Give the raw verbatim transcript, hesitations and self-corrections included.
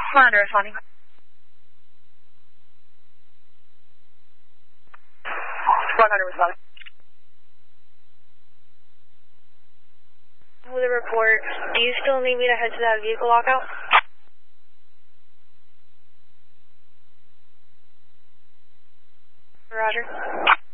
Monitor responding. one hundred responding. With a report, do you still need me to head to that vehicle lockout? Roger.